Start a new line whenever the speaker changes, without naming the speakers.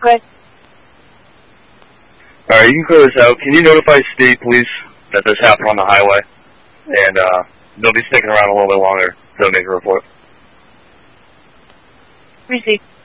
Good.
Alright, you can clear this out. Can you notify state police that this happened on the highway? And they'll be sticking around a little bit longer to make a report.
Received.